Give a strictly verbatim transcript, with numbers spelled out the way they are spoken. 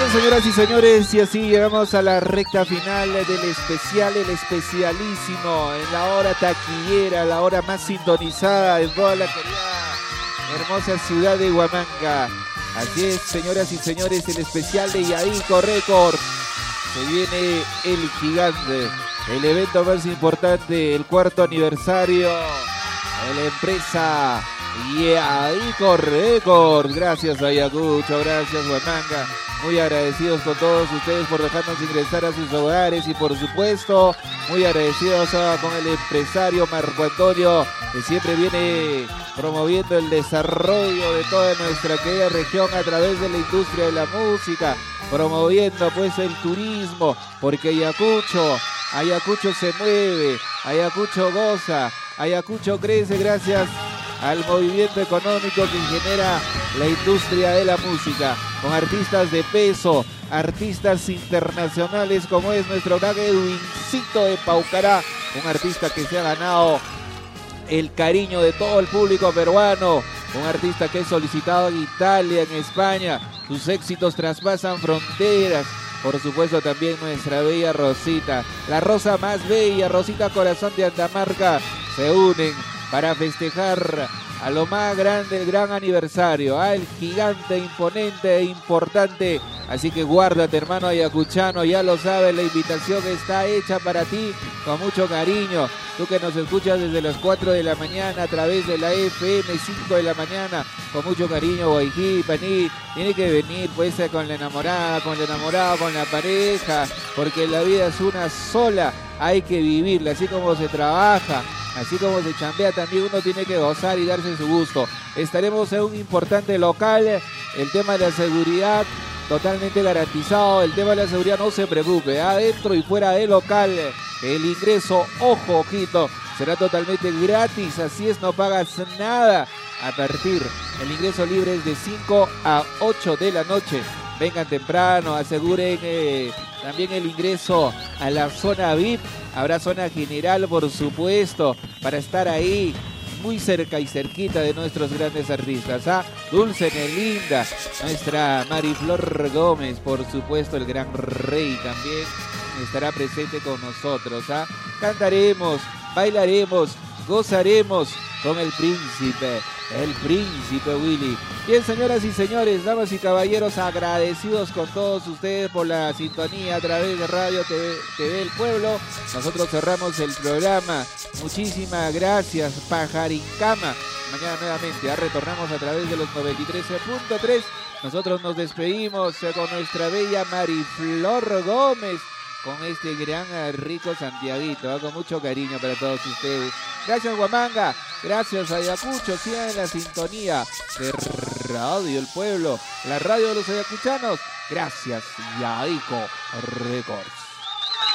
Bien, señoras y señores, y así llegamos a la recta final del especial, el especialísimo, en la hora taquillera, la hora más sintonizada en toda la querida, hermosa ciudad de Huamanga. Así es, señoras y señores, el especial de Yadico Records. Se viene el gigante, el evento más importante, el cuarto aniversario de la empresa Yadico Records. Gracias Ayacucho, gracias Huamanga. Muy agradecidos con todos ustedes por dejarnos ingresar a sus hogares y por supuesto muy agradecidos con el empresario Marco Antonio, que siempre viene promoviendo el desarrollo de toda nuestra querida región a través de la industria de la música, promoviendo pues el turismo, porque Ayacucho, Ayacucho se mueve, Ayacucho goza, Ayacucho crece gracias al movimiento económico que genera la industria de la música, con artistas de peso, artistas internacionales como es nuestro gran Edwincito de Paucará, un artista que se ha ganado el cariño de todo el público peruano, un artista que es solicitado en Italia, en España, sus éxitos traspasan fronteras. Por supuesto también nuestra bella Rosita, la rosa más bella, Rosita Corazón de Andamarca, se unen para festejar a lo más grande, el gran aniversario, al ¿eh? gigante, imponente e importante. Así que guárdate, hermano ayacuchano, ya lo sabes, la invitación está hecha para ti con mucho cariño. Tú que nos escuchas desde las cuatro de la mañana a través de la F M cinco de la mañana, con mucho cariño, Guayquí, Paní, tiene que venir pues con la enamorada, con el enamorado, con la pareja, porque la vida es una sola, hay que vivirla, así como se trabaja. Así como se chambea, también uno tiene que gozar y darse su gusto. Estaremos en un importante local. El tema de la seguridad totalmente garantizado. El tema de la seguridad no se preocupe. Adentro y fuera del local, el ingreso, ojo, ojito, será totalmente gratis. Así es, no pagas nada. A partir, el ingreso libre es de cinco a ocho de la noche. Vengan temprano, aseguren eh, también el ingreso a la zona V I P. Habrá zona general, por supuesto, para estar ahí muy cerca y cerquita de nuestros grandes artistas. ¿ah? Dulce Nelinda, nuestra Mariflor Gómez, por supuesto, el gran rey también estará presente con nosotros. ¿ah? Cantaremos, bailaremos, gozaremos con el príncipe, el príncipe Willy. Bien, señoras y señores, damas y caballeros, agradecidos con todos ustedes por la sintonía a través de Radio T V, T V El Pueblo. Nosotros cerramos el programa. Muchísimas gracias, Pajarincama. Mañana nuevamente ya retornamos a través de los noventa y tres punto tres. Nosotros nos despedimos con nuestra bella Mariflor Gómez, con este gran rico Santiaguito, ¿eh? Con mucho cariño para todos ustedes. Gracias Huamanga, gracias Ayacucho, sigan en la sintonía de Radio El Pueblo, la radio de los ayacuchanos. Gracias Yadico Records.